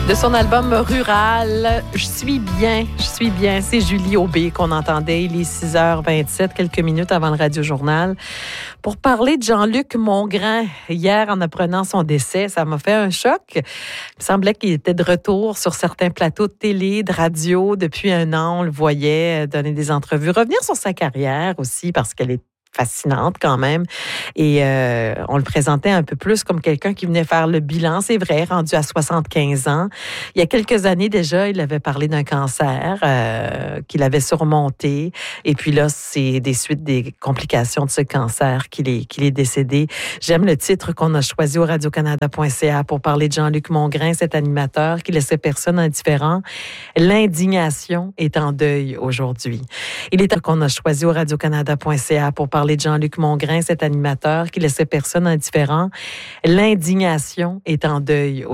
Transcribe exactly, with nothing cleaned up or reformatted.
De son album Rural, Je suis bien, je suis bien. C'est Julie Aubé qu'on entendait. Il est six heures vingt-sept, quelques minutes avant le Radio-Journal, pour parler de Jean-Luc Mongrain. Hier, en apprenant son décès, ça m'a fait un choc. Il me semblait qu'il était de retour sur certains plateaux de télé, de radio. Depuis un an, on le voyait donner des entrevues. Revenir sur sa carrière aussi, parce qu'elle est fascinante quand même. Et euh, on le présentait un peu plus comme quelqu'un qui venait faire le bilan. C'est vrai, rendu à soixante-quinze ans. Il y a quelques années déjà, il avait parlé d'un cancer euh, qu'il avait surmonté. Et puis là, c'est des suites des complications de ce cancer qu'il est, qu'il est décédé. J'aime le titre qu'on a choisi au radio canada point c a pour parler de Jean-Luc Mongrain, cet animateur qui laissait personne indifférent. L'indignation est en deuil aujourd'hui. Il est temps qu'on a choisi au radio canada point c a pour parler de Jean-Luc Mongrain, cet animateur qui laissait personne indifférent. L'indignation est en deuil